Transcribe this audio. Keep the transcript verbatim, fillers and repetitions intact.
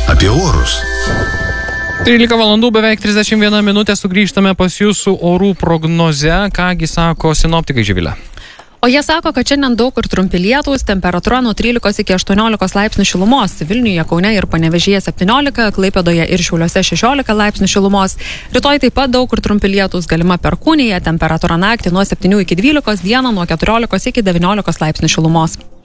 apie orus. trylika valandų beveik trisdešimt viena minutė, sugrįžtame pas jūsų orų prognoze. Kągi sako sinoptikai, Živilė? O jie sako, kad šiandien daug ir trumpi lietūs, temperatūra nuo trylikos iki aštuoniolikos laipsnių šilumos. Vilniuje, Kaune ir Panevėžyje septyniolika, Klaipėdoje ir Šiauliuose šešiolika laipsnių šilumos. Rytoj taip pat daug ir trumpi lietūs, galima Perkūnija, temperatūra naktį nuo septynių iki dvylikos, dieną nuo keturiolikos iki devyniolikos laipsnių šilumos.